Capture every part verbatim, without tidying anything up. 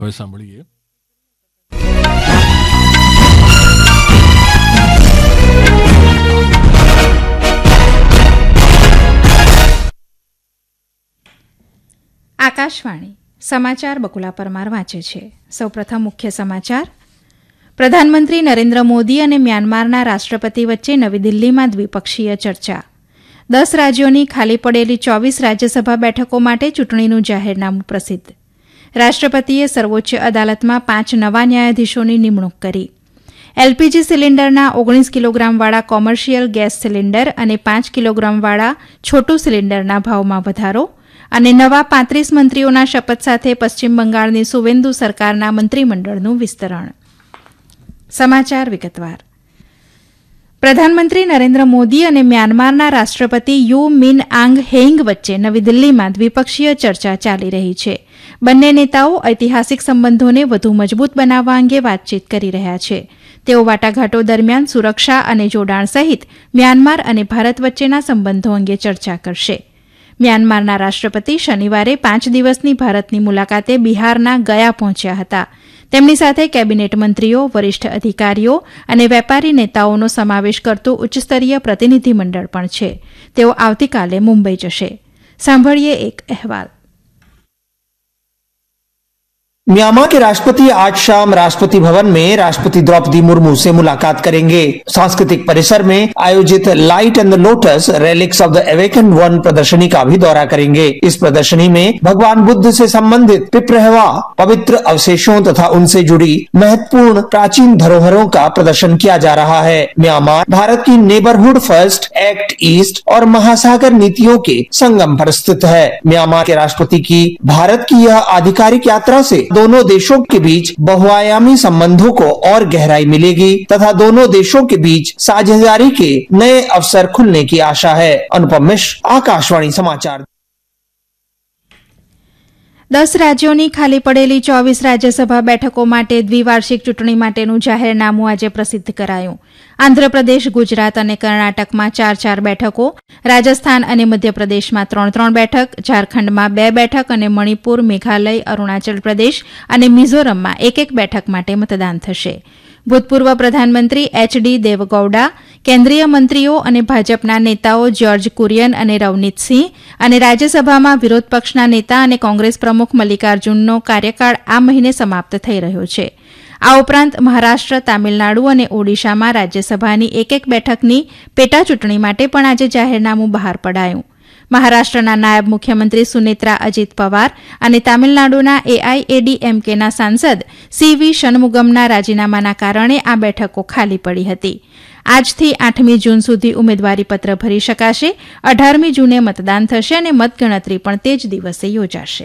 હવે સાંભળીએ આકાશવાણી સમાચાર. બકુલા પરમાર વાંચે છે. સૌપ્રથમ મુખ્ય સમાચાર. પ્રધાનમંત્રી નરેન્દ્ર મોદી અને મ્યાનમારના રાષ્ટ્રપતિ વચ્ચે નવી દિલ્હીમાં દ્વિપક્ષીય ચર્ચા. દસ રાજ્યોની ખાલી પડેલી ચોવીસ રાજ્યસભા બેઠકો માટે ચૂંટણીનું જાહેરનામું પ્રસિદ્ધ. રાષ્ટ્રપતિએ સર્વોચ્ચ અદાલતમાં પાંચ નવા ન્યાયાધીશોની નિમણૂક કરી. એલપીજી સિલિન્ડરના ઓગણીસ કિલોગ્રામવાળા કોમર્શિયલ ગેસ સિલિન્ડર અને પાંચ કિલોગ્રામવાળા છોટું સિલિન્ડરના ભાવમાં વધારો અને નવા પાંત્રીસ મંત્રીઓના શપથ સાથે પશ્ચિમ બંગાળની સુવેન્દુ સરકારના મંત્રીમંડળનું વિસ્તરણ. સમાચાર વિગતવાર. પ્રધાનમંત્રી નરેન્દ્ર મોદી અને મ્યાનમારના રાષ્ટ્રપતિ યુ મિન આંગ હેઇંગ વચ્ચે નવી દિલ્હીમાં દ્વિપક્ષીય ચર્ચા ચાલી રહી છે. બંને નેતાઓ ઐતિહાસિક સંબંધોને વધુ મજબૂત બનાવવા અંગે વાતચીત કરી રહ્યા છે. તેઓ વાટાઘાટો દરમિયાન સુરક્ષા અને જોડાણ સહિત મ્યાનમાર અને ભારત વચ્ચેના સંબંધો અંગે ચર્ચા કરશે. મ્યાનમારના રાષ્ટ્રપતિ શનિવારે પાંચ દિવસની ભારતની મુલાકાતે બિહારના ગયા પહોંચ્યા હતા. તેમની સાથે કેબિનેટ મંત્રીઓ, વરિષ્ઠ અધિકારીઓ અને વેપારી નેતાઓનો સમાવેશ કરતું ઉચ્ચસ્તરીય પ્રતિનિધિમંડળ પણ છે. તેઓ આવતીકાલે મુંબઈ જશે. સાંભળીએ એક અહેવાલ. म्यांमार के राष्ट्रपति आज शाम राष्ट्रपति भवन में राष्ट्रपति द्रौपदी मुर्मू से मुलाकात करेंगे. सांस्कृतिक परिसर में आयोजित light and the lotus relics of the awaken one प्रदर्शनी का भी दौरा करेंगे. इस प्रदर्शनी में भगवान बुद्ध से संबंधित पिपरहवा पवित्र अवशेषों तथा उनसे जुड़ी महत्वपूर्ण प्राचीन धरोहरों का प्रदर्शन किया जा रहा है. म्यांमार भारत की नेबरहुड फर्स्ट, एक्ट ईस्ट और महासागर नीतियों के संगम पर स्थित है. म्यांमार के राष्ट्रपति की भारत की यह आधिकारिक यात्रा से दोनों देशों के बीच बहुआयामी संबंधों को और गहराई मिलेगी तथा दोनों देशों के बीच साझेदारी के नए अवसर खुलने की आशा है. अनुपम मिश्र, आकाशवाणी समाचार. દસ રાજ્યોની ખાલી પડેલી ચોવીસ રાજ્યસભા બેઠકો માટે દ્વિવાર્ષિક ચૂંટણી માટેનું જાહેરનામું આજે પ્રસિદ્ધ કરાયું. આંધ્રપ્રદેશ, ગુજરાત અને કર્ણાટકમાં ચાર ચાર બેઠકો, રાજસ્થાન અને મધ્યપ્રદેશમાં ત્રણ ત્રણ બેઠક, ઝારખંડમાં બે બેઠક અને મણિપુર, મેઘાલય, અરુણાચલ પ્રદેશ અને મિઝોરમમાં એક એક બેઠક માટે મતદાન થશે. ભૂતપૂર્વ પ્રધાનમંત્રી એચ ડી દેવગૌડા, કેન્દ્રીય મંત્રીઓ અને ભાજપના નેતાઓ જ્યોર્જ કુરિયન અને રવનીતસિંહ અને રાજ્યસભામાં વિરોધ પક્ષના નેતા અને કોંગ્રેસ પ્રમુખ મલ્લિકાર્જુનનો કાર્યકાળ આ મહિને સમાપ્ત થઈ રહ્યો છે. આ ઉપરાંત મહારાષ્ટ્ર, તામિલનાડુ અને ઓડિશામાં રાજ્યસભાની એક એક બેઠકની પેટાચૂંટણી માટે પણ આજે જાહેરનામું બહાર પડાયું. મહારાષ્ટ્રના નાયબ મુખ્યમંત્રી સુનેત્રા અજીત પવાર અને તામિલનાડુના એઆઈએડીએમકેના સાંસદ સી વી શનમુગમના રાજીનામાના કારણે આ બેઠકો ખાલી પડી હતી. આજથી આઠમી જૂન સુધી ઉમેદવારીપત્ર ભરી શકાશે. અઢારમી જૂને મતદાન થશે અને મતગણતરી પણ તે જ દિવસે યોજાશે.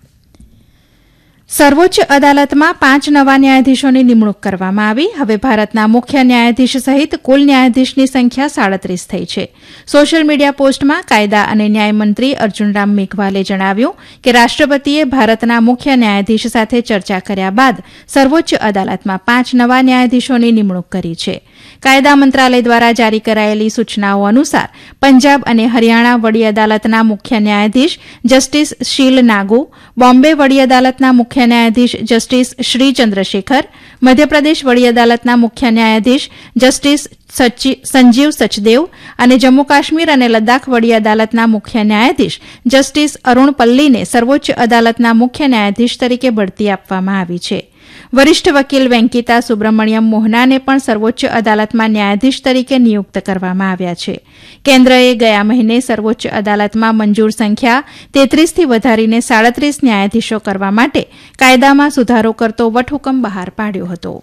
સર્વોચ્ચ અદાલતમાં પાંચ નવા ન્યાયાધીશોની નિમણૂક કરવામાં આવી. હવે ભારતના મુખ્ય ન્યાયાધીશ સહિત કુલ ન્યાયાધીશની સંખ્યા સાડત્રીસ થઈ છે. સોશિયલ મીડિયા પોસ્ટમાં કાયદા અને ન્યાયમંત્રી અર્જુનરામ મેઘવાલે જણાવ્યું કે રાષ્ટ્રપતિએ ભારતના મુખ્ય ન્યાયાધીશ સાથે ચર્ચા કર્યા બાદ સર્વોચ્ચ અદાલતમાં પાંચ નવા ન્યાયાધીશોની નિમણૂક કરી છે. કાયદા મંત્રાલય દ્વારા જારી કરાયેલી સૂચનાઓ અનુસાર પંજાબ અને હરિયાણા વડી અદાલતના મુખ્ય ન્યાયાધીશ જસ્ટિસ શીલ નાગુ, બોમ્બે વડી અદાલતના મુખ્ય ન્યાયાધીશ જસ્ટિસ શ્રી ચંદ્રશેખર, મધ્યપ્રદેશ વડી અદાલતના મુખ્ય ન્યાયાધીશ જસ્ટિસ સંજીવ સચદેવ અને જમ્મુ કાશ્મીર અને લદ્દાખ વડી અદાલતના મુખ્ય ન્યાયાધીશ જસ્ટિસ અરુણ પલ્લીને સર્વોચ્ચ અદાલતના મુખ્ય ન્યાયાધીશ તરીકે બઢતી આપવામાં આવી છે. વરિષ્ઠ વકીલ વેંકિતા સુબ્રમણ્યમ મોહનાને પણ સર્વોચ્ચ અદાલતમાં ન્યાયાધીશ તરીકે નિયુક્ત કરવામાં આવ્યા છે. કેન્દ્રએ ગયા મહિને સર્વોચ્ચ અદાલતમાં મંજૂર સંખ્યા તેત્રીસથી વધારીને સાડત્રીસ ન્યાયાધીશો કરવા માટે કાયદામાં સુધારો કરતો વટહુકમ બહાર પાડ્યો હતો.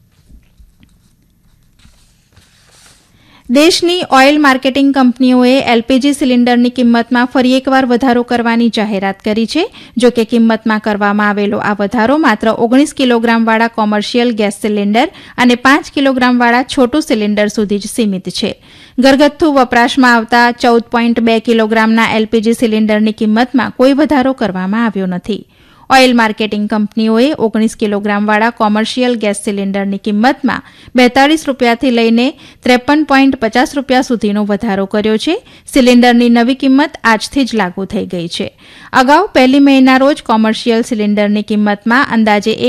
દેશની ઓઇલ માર્કેટિંગ કંપનીઓએ એલપીજી સિલિન્ડરની કિંમતમાં ફરી એકવાર વધારો કરવાની જાહેરાત કરી છે. જો કે કિંમતમાં કરવામાં આવેલો આ વધારો માત્ર ઓગણીસ કિલોગ્રામવાળા કોમર્શિયલ ગેસ સિલિન્ડર અને પાંચ કિલોગ્રામવાળા છોટું સિલિન્ડર સુધી જ સીમિત છે. ઘરગથ્થુ વપરાશમાં આવતા ચૌદ પોઈન્ટ બે કિલોગ્રામના એલપીજી સિલિન્ડરની કિંમતમાં કોઈ વધારો કરવામાં આવ્યો નથી. ઓઇલ માર્કેટિંગ કંપનીઓએ ઓગણીસ કિલોગ્રામવાળા કોમર્શિયલ ગેસ સિલિન્ડરની કિંમતમાં બેતાળીસ રૂપિયાથી લઈને ત્રેપન પોઈન્ટ પચાસ રૂપિયા સુધીનો વધારો કર્યો છે. સિલિન્ડરની નવી કિંમત આજથી જ લાગુ થઈ ગઈ છે. અગાઉ પહેલી મેના રોજ કોમર્શિયલ સિલિન્ડરની કિંમતમાં અંદાજે એક